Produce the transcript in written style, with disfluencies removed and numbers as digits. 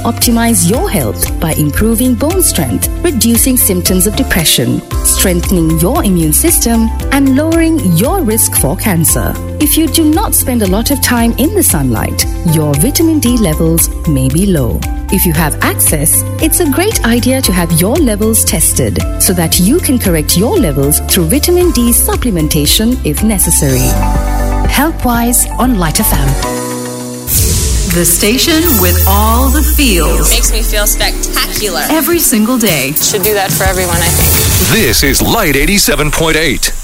optimize your health by improving bone strength, reducing symptoms of depression, strengthening your immune system, and lowering your risk for cancer. If you do not spend a lot of time in the sunlight, your vitamin D levels may be low. If you have access, it's a great idea to have your levels tested so that you can correct your levels through vitamin D supplementation if necessary. Healthwise on Light FM. The station with all the feels. Makes me feel spectacular. Every single day. Should do that for everyone, I think. This is Light 87.8.